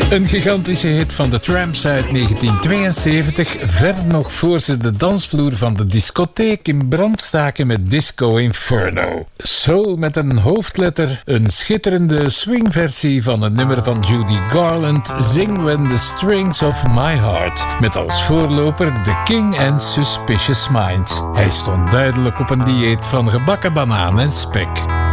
Een gigantische hit van de Tramps uit 1972. Ver nog voor ze de dansvloer van de discotheek in brand staken met Disco Inferno. Soul met een hoofdletter. Een schitterende swingversie van een nummer van Judy Garland. Sing When the Strings of My Heart. Met als voorloper The King and Suspicious Minds. Hij stond duidelijk op een dieet van gebakken banaan en spek.